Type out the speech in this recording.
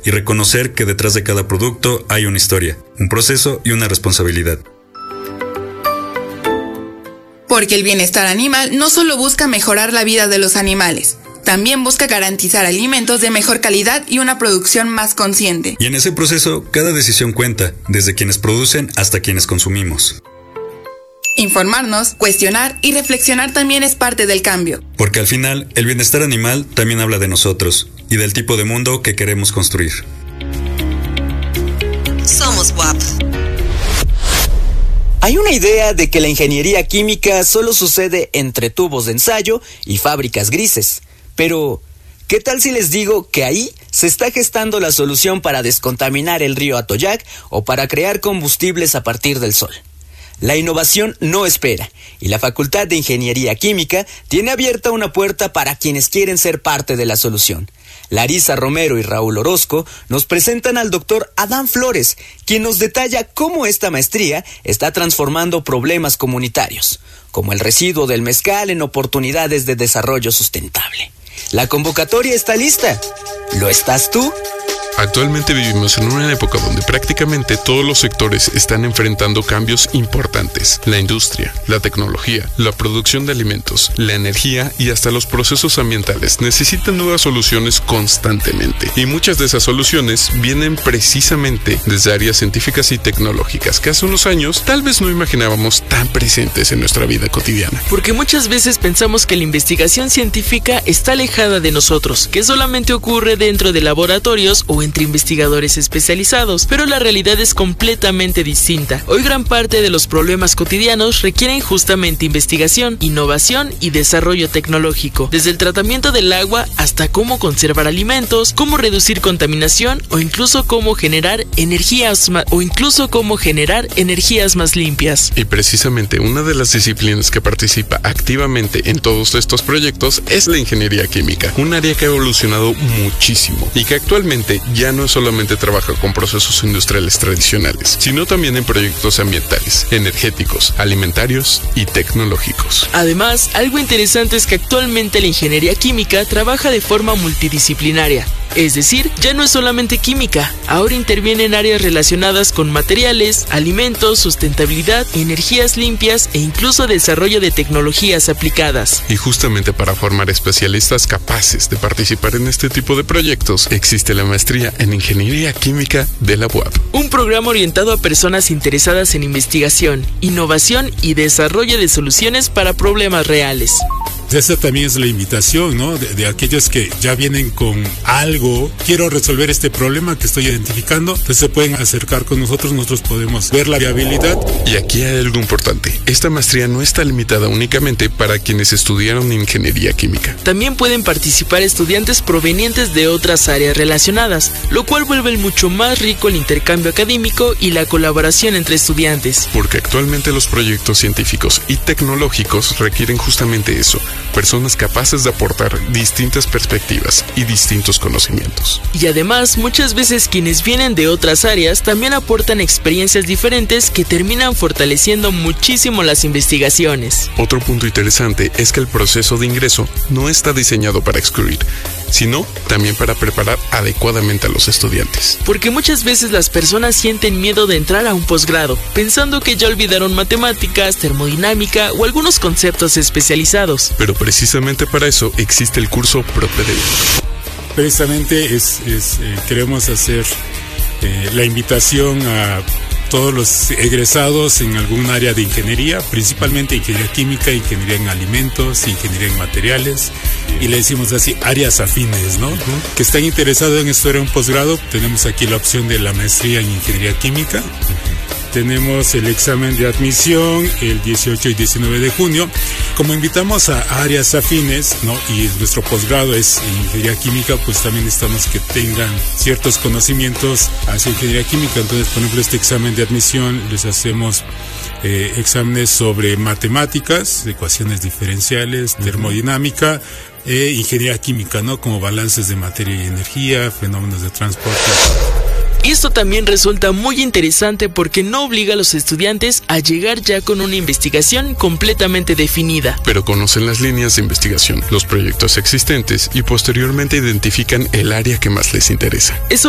y reconocer que detrás de cada producto hay una historia, un proceso y una responsabilidad. Porque el bienestar animal no solo busca mejorar la vida de los animales, también busca garantizar alimentos de mejor calidad y una producción más consciente. Y en ese proceso, cada decisión cuenta, desde quienes producen hasta quienes consumimos. Informarnos, cuestionar y reflexionar también es parte del cambio. Porque al final, el bienestar animal también habla de nosotros y del tipo de mundo que queremos construir. Somos WAP. Hay una idea de que la ingeniería química solo sucede entre tubos de ensayo y fábricas grises. Pero, ¿qué tal si les digo que ahí se está gestando la solución para descontaminar el río Atoyac o para crear combustibles a partir del sol? La innovación no espera, y la Facultad de Ingeniería Química tiene abierta una puerta para quienes quieren ser parte de la solución. Larisa Romero y Raúl Orozco nos presentan al doctor Adán Flores, quien nos detalla cómo esta maestría está transformando problemas comunitarios, como el residuo del mezcal en oportunidades de desarrollo sustentable. La convocatoria está lista. ¿Lo estás tú? Actualmente vivimos en una época donde prácticamente todos los sectores están enfrentando cambios importantes. La industria, la tecnología, la producción de alimentos, la energía y hasta los procesos ambientales necesitan nuevas soluciones constantemente. Y muchas de esas soluciones vienen precisamente desde áreas científicas y tecnológicas que hace unos años tal vez no imaginábamos tan presentes en nuestra vida cotidiana. Porque muchas veces pensamos que la investigación científica está alejada de nosotros, que solamente ocurre dentro de laboratorios o entre investigadores especializados, pero la realidad es completamente distinta. Hoy gran parte de los problemas cotidianos requieren justamente investigación, innovación y desarrollo tecnológico, desde el tratamiento del agua hasta cómo conservar alimentos, cómo reducir contaminación o incluso cómo generar energías más limpias. Y precisamente una de las disciplinas que participa activamente en todos estos proyectos es la ingeniería química, un área que ha evolucionado muchísimo y que actualmente ya no solamente trabaja con procesos industriales tradicionales, sino también en proyectos ambientales, energéticos, alimentarios y tecnológicos. Además, algo interesante es que actualmente la ingeniería química trabaja de forma multidisciplinaria. Es decir, ya no es solamente química, ahora interviene en áreas relacionadas con materiales, alimentos, sustentabilidad, energías limpias e incluso desarrollo de tecnologías aplicadas. Y justamente para formar especialistas capaces de participar en este tipo de proyectos, existe la maestría en Ingeniería Química de la UAP. Un programa orientado a personas interesadas en investigación, innovación y desarrollo de soluciones para problemas reales. Esa también es la invitación, ¿no? De aquellos que ya vienen con algo, quiero resolver este problema que estoy identificando, entonces se pueden acercar con nosotros podemos ver la viabilidad. Y aquí hay algo importante, esta maestría no está limitada únicamente para quienes estudiaron Ingeniería Química. También pueden participar estudiantes provenientes de otras áreas relacionadas, lo cual vuelve mucho más rico el intercambio académico y la colaboración entre estudiantes. Porque actualmente los proyectos científicos y tecnológicos requieren justamente eso, personas capaces de aportar distintas perspectivas y distintos conocimientos. Y además, muchas veces quienes vienen de otras áreas también aportan experiencias diferentes que terminan fortaleciendo muchísimo las investigaciones. Otro punto interesante es que el proceso de ingreso no está diseñado para excluir, sino también para preparar adecuadamente a los estudiantes. Porque muchas veces las personas sienten miedo de entrar a un posgrado, pensando que ya olvidaron matemáticas, termodinámica o algunos conceptos especializados. Pero precisamente para eso existe el curso propedéutico. Precisamente queremos hacer la invitación a todos los egresados en algún área de ingeniería, principalmente ingeniería química, ingeniería en alimentos, ingeniería en materiales, y le decimos así, áreas afines, ¿no? Que están interesados en estudiar un posgrado, tenemos aquí la opción de la maestría en ingeniería química. Tenemos el examen de admisión el 18 y 19 de junio. Como invitamos a áreas afines, ¿no? Y nuestro posgrado es en ingeniería química, pues también necesitamos que tengan ciertos conocimientos hacia ingeniería química. Entonces, por ejemplo, este examen de admisión les hacemos exámenes sobre matemáticas, ecuaciones diferenciales, termodinámica, ingeniería química, ¿no? Como balances de materia y energía, fenómenos de transporte. Esto también resulta muy interesante porque no obliga a los estudiantes a llegar ya con una investigación completamente definida. Pero conocen las líneas de investigación, los proyectos existentes y posteriormente identifican el área que más les interesa. Eso